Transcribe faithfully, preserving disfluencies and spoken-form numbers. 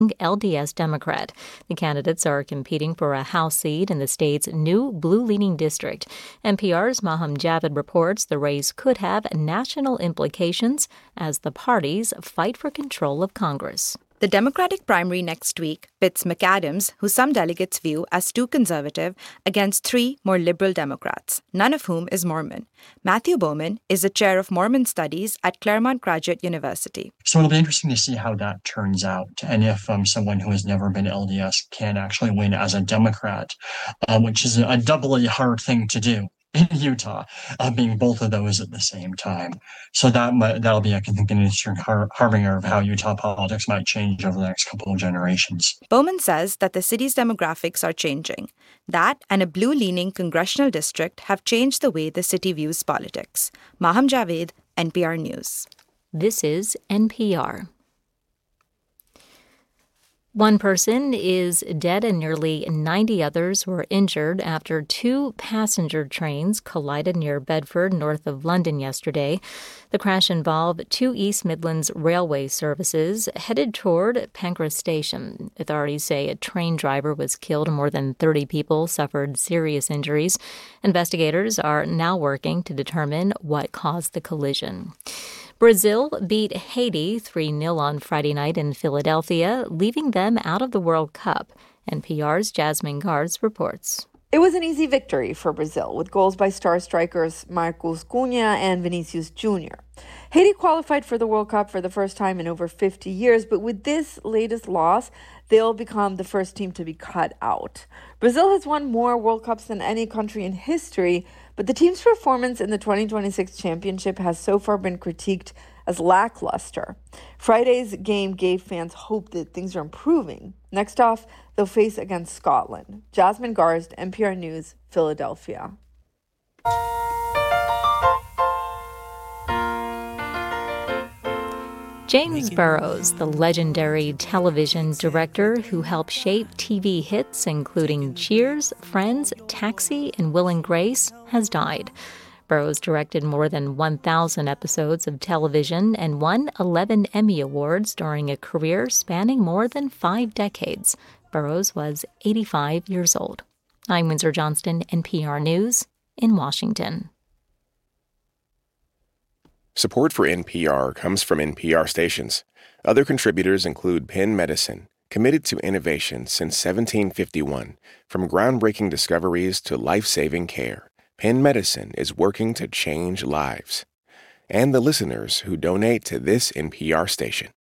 L D S Democrat. The candidates are competing for a House seat in the state's new blue-leaning district. N P R's Maham Javid reports the race could have national implications as the parties fight for control of Congress. The Democratic primary next week pits McAdams, who some delegates view as too conservative, against three more liberal Democrats, none of whom is Mormon. Matthew Bowman is the chair of Mormon Studies at Claremont Graduate University. So it'll be interesting to see how that turns out, and if um, someone who has never been L D S can actually win as a Democrat, um, which is a doubly hard thing to do in Utah, uh, being both of those at the same time. So that might, that'll be, I can think, an interesting har- harbinger of how Utah politics might change over the next couple of generations. Bowman says that the city's demographics are changing. That and a blue-leaning congressional district have changed the way the city views politics. Maham Javed, N P R News. This is N P R. One person is dead and nearly ninety others were injured after two passenger trains collided near Bedford, north of London yesterday. The crash involved two East Midlands Railway services headed toward Pancras Station. Authorities say a train driver was killed and more than thirty people suffered serious injuries. Investigators are now working to determine what caused the collision. Brazil beat Haiti three nil on Friday night in Philadelphia, leaving them out of the World Cup. N P R's Jasmine Garz reports. It was an easy victory for Brazil, with goals by star strikers Marcos Cunha and Vinicius Junior Haiti qualified for the World Cup for the first time in over fifty years, but with this latest loss, they'll become the first team to be cut out. Brazil has won more World Cups than any country in history, but the team's performance in the twenty twenty-six championship has so far been critiqued as lackluster. Friday's game gave fans hope that things are improving. Next off, they'll face against Scotland. Jasmine Garst, N P R News, Philadelphia. James Burrows, the legendary television director who helped shape T V hits including Cheers, Friends, Taxi, and Will and Grace, has died. Burrows directed more than one thousand episodes of television and won eleven Emmy Awards during a career spanning more than five decades. Burrows was eighty-five years old. I'm Windsor Johnston, N P R News, in Washington. Support for N P R comes from N P R stations. Other contributors include Penn Medicine, committed to innovation since seventeen fifty-one. From groundbreaking discoveries to life-saving care, Penn Medicine is working to change lives. And the listeners who donate to this N P R station.